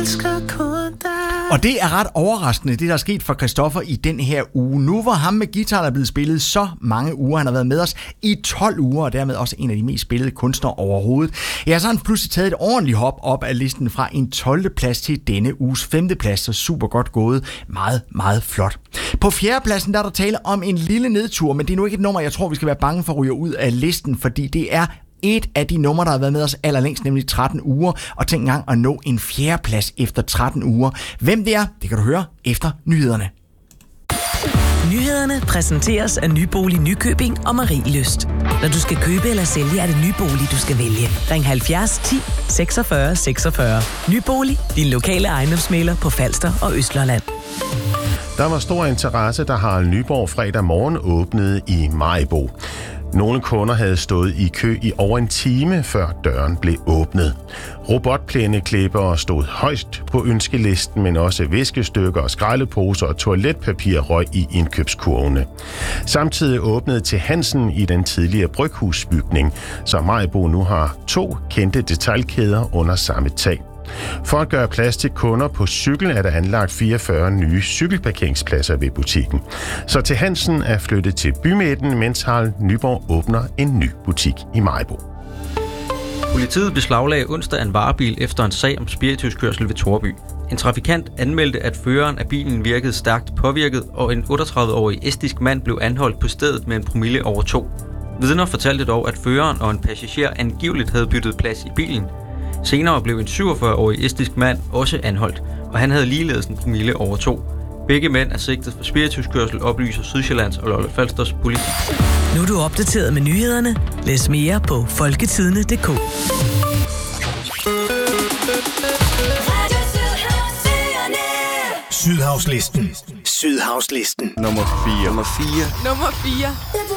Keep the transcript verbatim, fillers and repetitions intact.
Og det er ret overraskende, det der er sket for Christoffer i den her uge. Nu hvor ham med guitaren er blevet spillet så mange uger, han har været med os i tolv uger, og dermed også en af de mest spillede kunstnere overhovedet. Ja, så har han pludselig taget et ordentligt hop op af listen fra en tolvte plads til denne uges femte plads, så super godt gået. Meget, meget flot. På fjerdepladsen der er der tale om en lille nedtur, men det er nu ikke et nummer, jeg tror, vi skal være bange for at ryge ud af listen, fordi det er et af de numre, der har været med os allerlængst, nemlig tretten uger, og tænk engang at nå en fjerdeplads efter tretten uger. Hvem det er, det kan du høre efter nyhederne. Nyhederne præsenteres af Nybolig Nykøbing og Marie Lyst. Når du skal købe eller sælge, er det Nybolig, du skal vælge. Ring halvfjerds ti seksogfyrre seksogfyrre. Nybolig, din lokale ejendomsmægler på Falster og Østlolland. Der var stor interesse, da Harald Nyborg fredag morgen åbnede i Maribo. Nogle kunder havde stået i kø i over en time, før døren blev åbnet. Robotplæneklippere stod højst på ønskelisten, men også viskestykker, skraldeposer og toiletpapir røg i indkøbskurvene. Samtidig åbnede til Hansen i den tidligere bryghusbygning, så Maribo nu har to kendte detailkæder under samme tag. For at gøre plads til kunder på cykel er der anlagt fireogfyrre nye cykelparkeringspladser ved butikken. Så til Hansen er flyttet til bymidten, mens Harald Nyborg åbner en ny butik i Maribo. Politiet beslaglagde onsdag en varebil efter en sag om spirituskørsel ved Torby. En trafikant anmeldte, at føreren af bilen virkede stærkt påvirket, og en otteogtredive-årig estisk mand blev anholdt på stedet med en promille over to. Vidner fortalte dog, at føreren og en passager angiveligt havde byttet plads i bilen. Senere blev en syvogfyrre-årig estisk mand også anholdt, og han havde ligeledes en promille over to. Begge mænd er sigtet for spirituskørsel, oplyser Sydsjællands og Lolland-Falsters politi. Nu er du opdateret med nyhederne. Læs mere på folketidende punktum d k. Sydhavslisten. Sydhavslisten. Nummer fire. Nummer fire. Nummer fire.